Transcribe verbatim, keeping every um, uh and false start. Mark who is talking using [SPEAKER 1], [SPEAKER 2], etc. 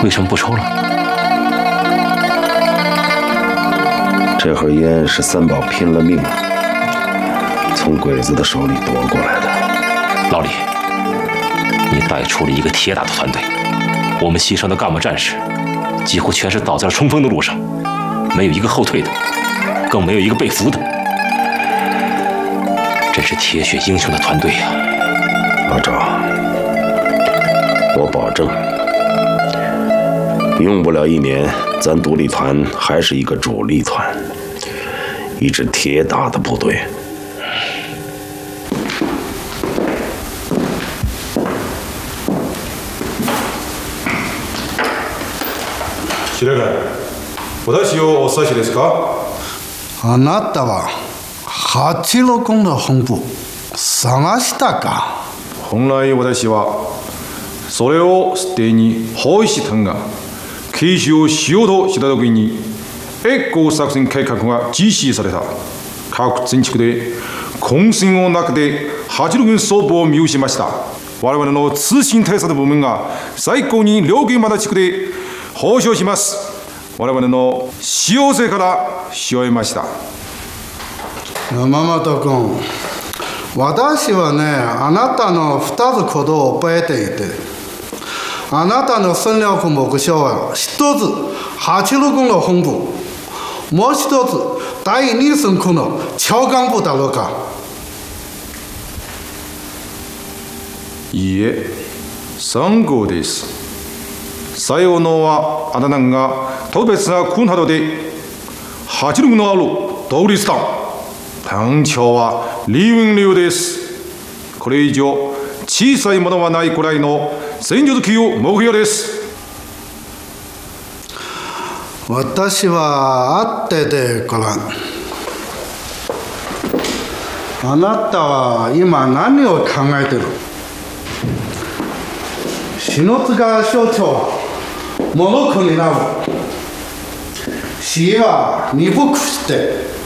[SPEAKER 1] 为什么不抽了？
[SPEAKER 2] 这盒烟是三宝拼了命从鬼子的手里夺过来的。
[SPEAKER 1] 老李，你带出了一个铁打的团队，我们牺牲的干部战士几乎全是倒在了冲锋的路上，没有一个后退的，更没有一个被俘的，真是铁血英雄的团队呀！
[SPEAKER 2] 老赵，我保证，用不了一年，咱独立团还是一个主力团，一支铁打的部队。
[SPEAKER 3] 司令官、私をお指しですか？
[SPEAKER 4] あなたははちろくの本部探したか？
[SPEAKER 3] 本来私はそれを捨てに包囲したが、継承しようとした時に越行作戦計画が実施された。各戦地で混戦の中ではちろく軍総部を見失いました。我々の通信対策部門が最高に両現場の地区で報奨します。我々の使用性からし終えました。
[SPEAKER 4] 山本君、私はね、あなたのふたつことを覚えていて、あなたの戦略目標は一つはちろくの本部、もう一つだいに戦区の長官部だろうか？
[SPEAKER 3] いいえ、さん号です。さようのはあなたが特別な区などではちろくのある独立団、団長は李雲流です。これ以上小さいものはないくらいの戦術級目標です。
[SPEAKER 4] 私は会っててからあなたは今何を考えてる？篠塚省庁はモノコになる。死は二服して